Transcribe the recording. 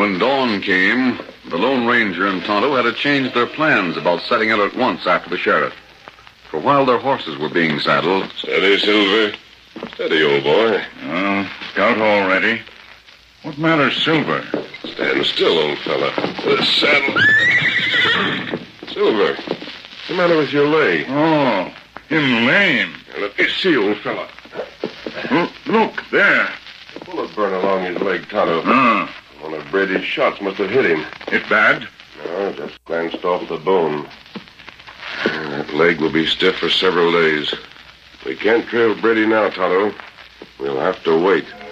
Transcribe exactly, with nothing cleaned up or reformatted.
When dawn came, the Lone Ranger and Tonto had to change their plans about setting out at once after the sheriff. For while their horses were being saddled... Steady, Silver. Steady, old boy. Oh, scout all ready. What matters, Silver? Stand still, old fella. The saddle. Silver, what's the matter with your leg? Oh, him lame. Now, let me see, old fella. Oh, look, there. A bullet burned along his leg, Tonto. Uh, One of Brady's shots must have hit him. it bad? No, just glanced off the bone. That leg will be stiff for several days. We can't trail Brady now, Tonto. We'll have to wait.